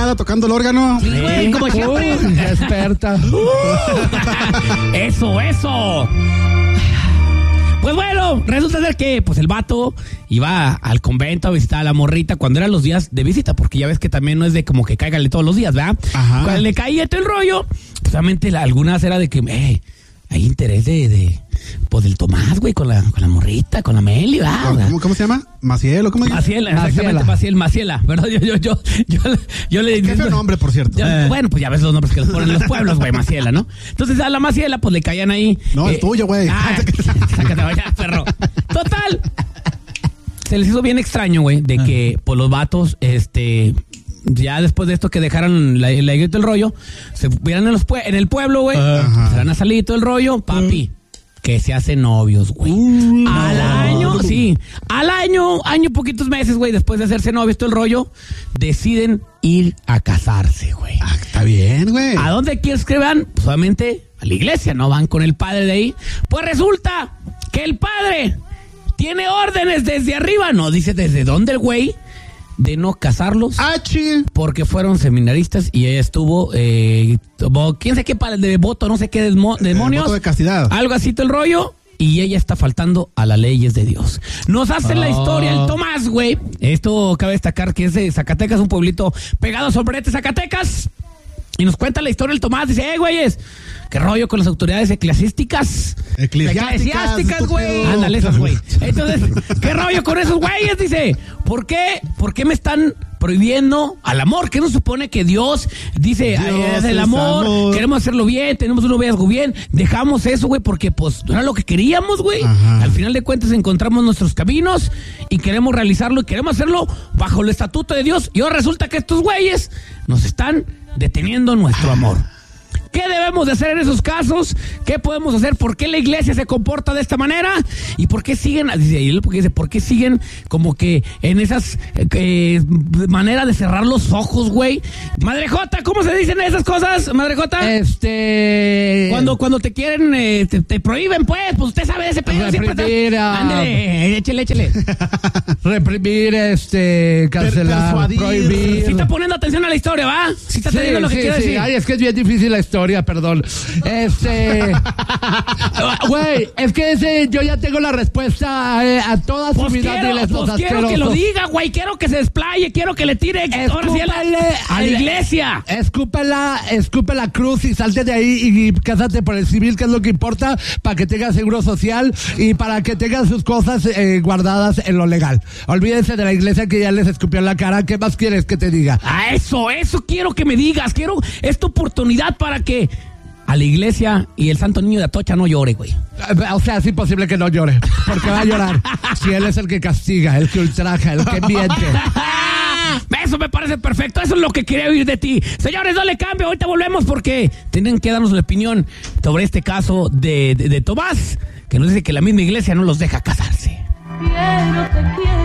maquillada, tocando el órgano. Sí, güey, como siempre. Ya experta. Eso. Pues bueno, resulta ser que pues el vato iba al convento a visitar a la morrita cuando eran los días de visita, porque ya ves que también no es de como que cáigale todos los días, ¿verdad? Ajá. Cuando le caía todo el rollo, pues obviamente algunas era de que, hay interés pues del Tomás, güey, con la morrita, con la Meli, ¿verdad? ¿Cómo se llama? ¿Maciel o cómo se llama? Maciela, exactamente, Maciela, ¿verdad? Yo le Qué feo nombre, por cierto. Bueno, pues ya ves los nombres que les ponen en los pueblos, güey, Maciela, ¿no? Entonces a la Maciela, pues le caían ahí. No, es tuyo, güey. Sácate, vaya, perro. Total. Se les hizo bien extraño, güey, de que, pues los vatos, ya después de esto que dejaran la iglesia del rollo, se vieran en el pueblo, güey, se van a salir todo el rollo, papi. Que se hacen novios, güey. Al año, sí. Al año, poquitos meses, güey, después de hacerse novios, todo el rollo, deciden ir a casarse, güey. Está bien, güey. ¿A dónde quieres que van? Pues obviamente a la iglesia, ¿no? Van con el padre de ahí. Pues resulta que el padre tiene órdenes desde arriba, no dice desde dónde el güey, de no casarlos. Porque fueron seminaristas y ella estuvo, quién sé qué, de voto, no sé qué demonios. Voto de castidad. Algo así todo el rollo. Y ella está faltando a las leyes de Dios. Nos hace la historia el Tomás, güey. Esto cabe destacar que es de Zacatecas, un pueblito pegado a Sombrerete, Zacatecas. Y nos cuenta la historia el Tomás. Dice, güeyes, ¿qué rollo con las autoridades eclesiásticas? Eclesiásticas, güey. Ándale, esas, güey. Entonces, ¿qué rollo con esos güeyes? Dice, ¿por qué me están prohibiendo al amor? ¿Qué nos supone que Dios dice? Es el amor, queremos hacerlo bien, tenemos un noviazgo bien, dejamos eso, güey, porque pues no era lo que queríamos, güey. Al final de cuentas encontramos nuestros caminos y queremos realizarlo y queremos hacerlo bajo el estatuto de Dios. Y ahora resulta que estos güeyes nos están deteniendo nuestro amor. ¿Qué debemos de hacer en esos casos? ¿Qué podemos hacer? ¿Por qué la iglesia se comporta de esta manera? ¿Y por qué siguen? ¿Por qué siguen como que en esas manera de cerrar los ojos, güey? Madre Jota, ¿cómo se dicen esas cosas, Madre Jota? Cuando te quieren, te prohíben, pues usted sabe de ese pedo. Reprimir, ándale, échele. Reprimir, cancelar, prohibir. Si está poniendo atención a la historia, ¿va? Si está teniendo lo que quiero decir. Ay, es que es bien difícil la historia, perdón. Güey, es que yo ya tengo la respuesta a toda su vida. Quiero que lo diga, güey. Quiero que se desplaye, quiero que le tire ahora sí a la iglesia. Escupe la cruz y salte de ahí y cásate por el civil, que es lo que importa, para que tengas seguro social y para que tengas sus cosas guardadas en lo legal. Olvídense de la iglesia que ya les escupió en la cara. ¿Qué más quieres que te diga? Eso quiero que me digas. Quiero esta oportunidad para que a la iglesia y el santo niño de Atocha no llore, güey. O sea, es imposible que no llore, porque va a llorar si él es el que castiga, el que ultraja, el que miente. Eso me parece perfecto, eso es lo que quería oír de ti. Señores, no le cambio, ahorita volvemos porque tienen que darnos la opinión sobre este caso de Tomás, que nos dice que la misma iglesia no los deja casarse. Te quiero.